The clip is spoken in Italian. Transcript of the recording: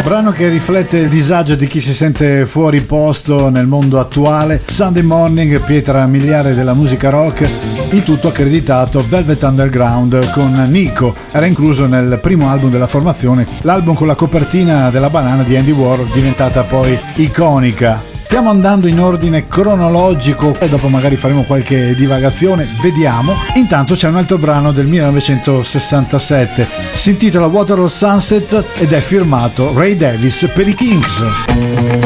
brano che riflette il disagio di chi si sente fuori posto nel mondo attuale. Sunday Morning, pietra miliare della musica rock, il tutto accreditato Velvet Underground con Nico. Era incluso nel primo album della formazione, l'album con la copertina della banana di Andy Warhol, diventata poi iconica. Stiamo andando in ordine cronologico e dopo magari faremo qualche divagazione, vediamo. Intanto c'è un altro brano del 1967, si intitola Water of Sunset ed è firmato Ray Davies per i Kinks.